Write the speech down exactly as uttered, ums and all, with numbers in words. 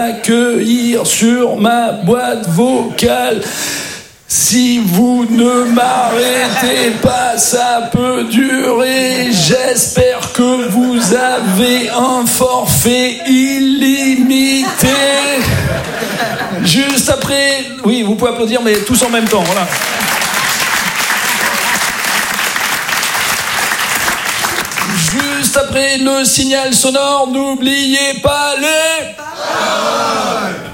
accueillir sur ma boîte vocale. Si vous ne m'arrêtez pas, ça peut durer. J'espère que vous avez un forfait illimité. Juste après... Oui, vous pouvez applaudir, mais tous en même temps, voilà. Juste après le signal sonore, n'oubliez pas les... paroles.